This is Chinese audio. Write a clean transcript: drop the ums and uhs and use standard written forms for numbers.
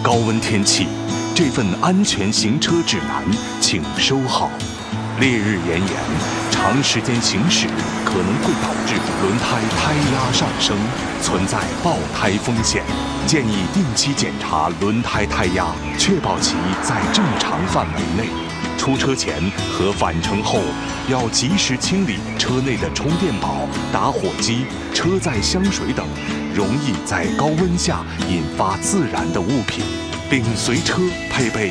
高温天气，这份安全行车指南请收好。烈日炎炎，长时间行驶可能会导致轮胎胎压上升，存在爆胎风险。建议定期检查轮胎胎压，确保其在正常范围内。出车前和返程后要及时清理车内的充电宝、打火机、车载香水等容易在高温下引发自燃的物品，并随车配备